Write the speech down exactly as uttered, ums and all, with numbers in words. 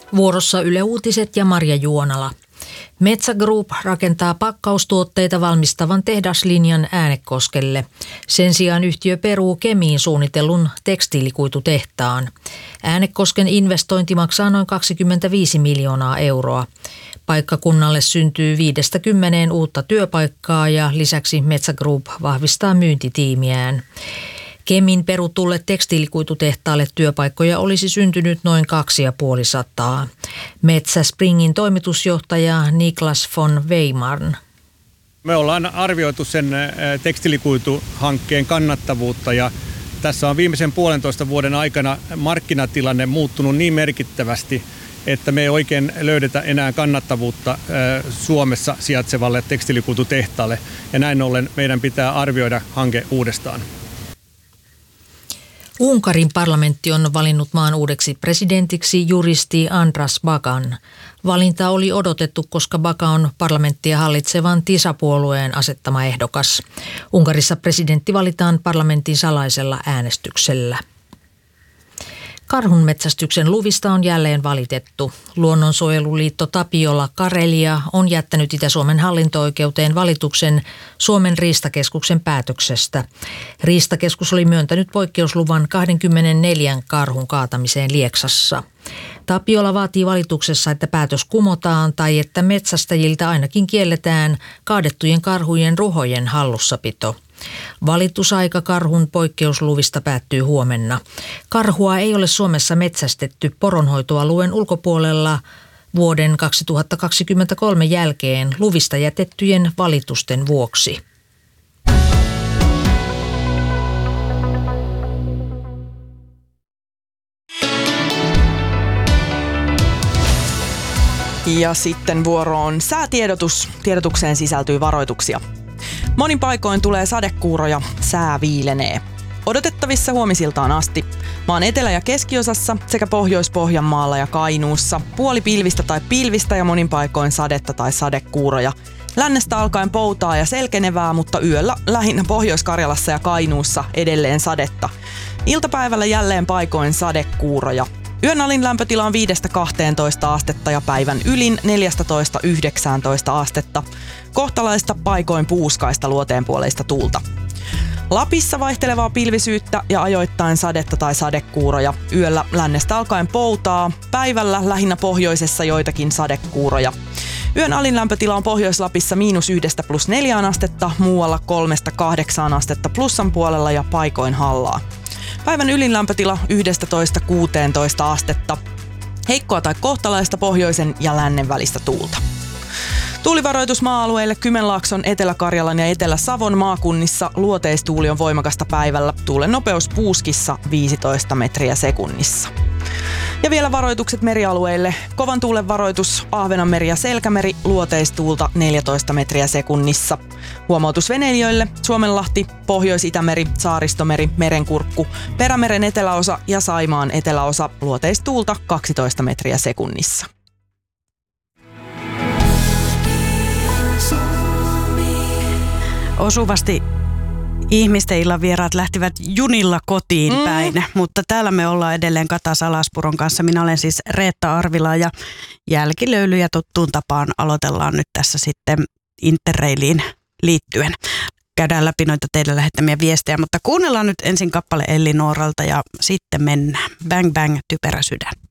Vuorossa Yle Uutiset ja Marja Juonala. Metsä Group rakentaa pakkaustuotteita valmistavan tehdaslinjan Äänekoskelle. Sen sijaan yhtiö peruu Kemiin suunnitellun tekstiilikuitutehtaan. Äänekosken investointi maksaa noin kaksikymmentäviisi miljoonaa euroa. Paikkakunnalle syntyy viidestä kymmeneen uutta työpaikkaa ja lisäksi Metsä Group vahvistaa myyntitiimiään. Kemin perutulle tekstiilikuitutehtaalle työpaikkoja olisi syntynyt noin kaksi ja puoli sataa. Metsä Springin toimitusjohtaja Niklas von Weimarn. Me ollaan arvioitu sen tekstiilikuituhankkeen kannattavuutta ja tässä on viimeisen puolentoista vuoden aikana markkinatilanne muuttunut niin merkittävästi, että me ei oikein löydetä enää kannattavuutta Suomessa sijaitsevalle tekstiilikuitutehtaalle ja näin ollen meidän pitää arvioida hanke uudestaan. Unkarin parlamentti on valinnut maan uudeksi presidentiksi juristi Andras Bakan. Valinta oli odotettu, koska Baka on parlamenttia hallitsevan TISA-puolueen asettama ehdokas. Unkarissa presidentti valitaan parlamentin salaisella äänestyksellä. Karhunmetsästyksen luvista on jälleen valitettu. Luonnonsuojeluliitto Tapiola Karelia on jättänyt Itä-Suomen hallinto-oikeuteen valituksen Suomen riistakeskuksen päätöksestä. Riistakeskus oli myöntänyt poikkeusluvan kaksikymmentäneljä karhun kaatamiseen Lieksassa. Tapiola vaatii valituksessa, että päätös kumotaan tai että metsästäjiltä ainakin kielletään kaadettujen karhujen ruhojen hallussapito. Valitusaika karhun poikkeusluvista päättyy huomenna. Karhua ei ole Suomessa metsästetty poronhoitoalueen ulkopuolella vuoden kaksituhattakaksikymmentäkolme jälkeen luvista jätettyjen valitusten vuoksi. Ja sitten vuoroon säätiedotus. Tiedotukseen sisältyy varoituksia. Monin paikoin tulee sadekuuroja, sää viilenee. Odotettavissa huomisiltaan asti. Maan etelä- ja keskiosassa sekä Pohjois-Pohjanmaalla ja Kainuussa puoli pilvistä tai pilvistä ja monin paikoin sadetta tai sadekuuroja. Lännestä alkaen poutaa ja selkenevää, mutta yöllä lähinnä Pohjois-Karjalassa ja Kainuussa edelleen sadetta. Iltapäivällä jälleen paikoin sadekuuroja. Yön alin lämpötila on viidestä kahteentoista astetta ja päivän ylin neljästätoista yhdeksääntoista astetta. Kohtalaista paikoin puuskaista luoteenpuoleista tuulta. Lapissa vaihtelevaa pilvisyyttä ja ajoittain sadetta tai sadekuuroja. Yöllä lännestä alkaen poutaa, päivällä lähinnä pohjoisessa joitakin sadekuuroja. Yön alin lämpötila on Pohjois-Lapissa miinus yhdestä plus neljään astetta, muualla kolmesta kahdeksaan astetta plussan puolella ja paikoin hallaa. Päivän ylin lämpötila yksitoista kuusitoista astetta. Heikkoa tai kohtalaista pohjoisen ja lännen välistä tuulta. Tuulivaroitus maa-alueille Kymenlaakson, Etelä-Karjalan ja Etelä-Savon maakunnissa. Luoteistuuli on voimakasta päivällä. Tuulen nopeus puuskissa viisitoista metriä sekunnissa. Ja vielä varoitukset merialueille. Kovan tuulen varoitus Ahvenanmeri ja Selkämeri, luoteistuulta neljätoista metriä sekunnissa. Huomautus veneilijöille Suomenlahti, Pohjois-Itämeri, Saaristomeri, Merenkurkku, Perämeren eteläosa ja Saimaan eteläosa, luoteistuulta kaksitoista metriä sekunnissa. Osuvasti ihmisten illan vieraat lähtivät junilla kotiin mm. päin, mutta täällä me ollaan edelleen Kata Salaspuron kanssa. Minä olen siis Reetta Arvila ja jälkilöylyjä tuttuun tapaan aloitellaan nyt tässä sitten Interrailiin liittyen. Käydään läpi noita teille lähettämiä viestejä, mutta kuunnellaan nyt ensin kappale Elli Nooralta ja sitten mennään. Bang bang, typerä sydän.